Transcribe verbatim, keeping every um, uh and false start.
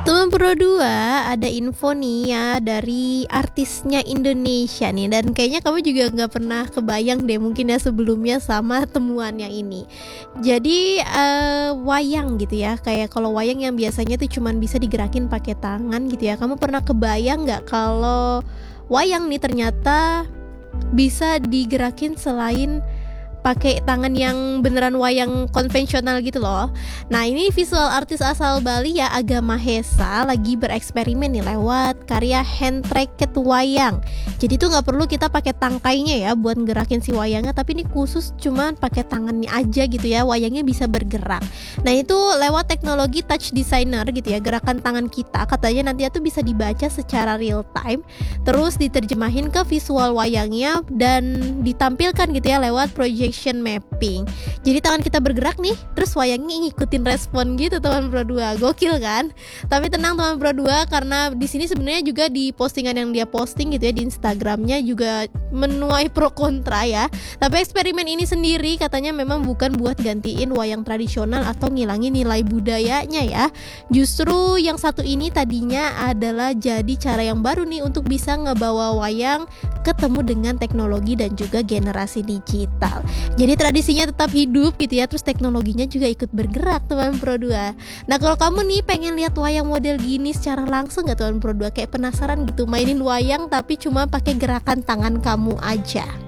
Teman Pro dua, ada info nih ya dari artisnya Indonesia nih. Dan kayaknya kamu juga gak pernah kebayang deh mungkin ya sebelumnya sama temuannya ini. Jadi uh, wayang gitu ya. Kayak kalau wayang yang biasanya tuh cuman bisa digerakin pakai tangan gitu ya. Kamu pernah kebayang gak kalau wayang nih ternyata bisa digerakin selain pakai tangan yang beneran wayang konvensional gitu loh. Nah, ini visual artis asal Bali ya, Aga Mahesa, lagi bereksperimen nih lewat karya hand tracked wayang. Jadi tuh nggak perlu kita pakai tangkainya ya buat gerakin si wayangnya, tapi ini khusus cuman pakai tangannya aja gitu ya, wayangnya bisa bergerak. Nah, itu lewat teknologi touch designer gitu ya, gerakan tangan kita katanya nanti tuh bisa dibaca secara real time, terus diterjemahin ke visual wayangnya dan ditampilkan gitu ya lewat projection mapping. Jadi tangan kita bergerak nih, terus wayangnya ngikutin respon gitu teman Pro dua. Gokil kan? Tapi tenang teman Pro dua, karena di sini sebenarnya juga di postingan yang dia posting gitu ya di Instagramnya juga menuai pro kontra ya. Tapi eksperimen ini sendiri katanya memang bukan buat gantiin wayang tradisional atau ngilangin nilai budayanya ya. Justru yang satu ini tadinya adalah jadi cara yang baru nih untuk bisa ngebawa wayang ketemu dengan teknologi dan juga generasi digital. Jadi tradisinya tetap hidup gitu ya, terus teknologinya juga ikut bergerak teman Pro dua. Nah, kalau kamu nih pengen lihat wayang model gini secara langsung gak teman Pro dua? Kayak penasaran gitu mainin wayang tapi cuma pakai gerakan tangan kamu aja?